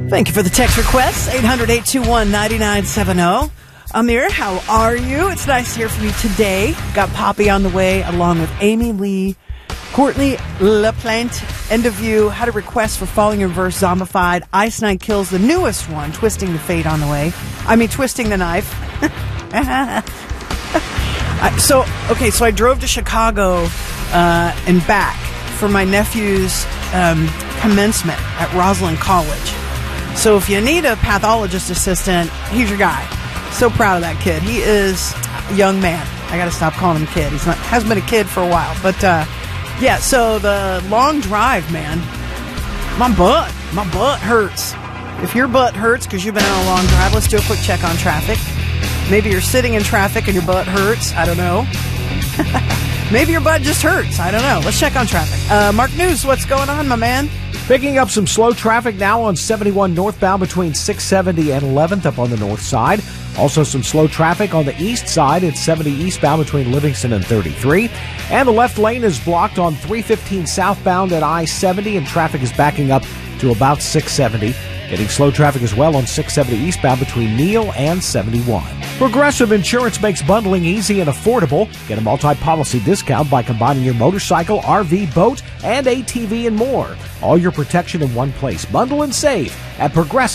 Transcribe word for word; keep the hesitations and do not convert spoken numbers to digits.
Thank you for the text request. eight hundred, eight two one, nine nine seven zero. Amir, how are you? It's nice to hear from you today. Got Poppy on the way along with Amy Lee, Courtney LaPlante, End of View, Had a Request for Falling in Reverse, Zombified, Ice Nine Kills, the newest one, Twisting the Fate on the way. I mean, Twisting the Knife. I, so, okay, so I drove to Chicago uh, and back for my nephew's um, commencement at Roslyn College. So if you need a pathologist assistant, he's your guy. So proud of that kid. He is a young man. I got to stop calling him kid. He's not hasn't been a kid for a while. But, uh, yeah, so the long drive, man, my butt, my butt hurts. If your butt hurts because you've been on a long drive, let's do a quick check on traffic. Maybe you're sitting in traffic and your butt hurts. I don't know. Maybe your butt just hurts. I don't know. Let's check on traffic. Uh, Mark News, what's going on, my man? Picking up some slow traffic now on seventy-one northbound between six seventy and eleventh up on the north side. Also some slow traffic on the east side at seventy eastbound between Livingston and thirty-three. And the left lane is blocked on three fifteen southbound at I seventy, and traffic is backing up to about six seventy. Getting slow traffic as well on six seventy eastbound between Neal and seventy-one. Progressive Insurance makes bundling easy and affordable. Get a multi-policy discount by combining your motorcycle, R V, boat, and A T V and more. All your protection in one place. Bundle and save at Progressive.